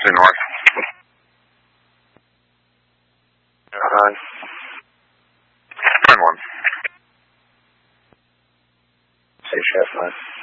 Due north. On. Turn 1. Say chef 9.